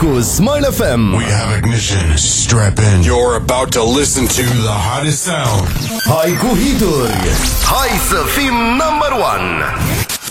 cu Smile FM. We have ignition. Strap in. You're about to listen to the hottest sound. Hai cu hituri. Hai să fim number one.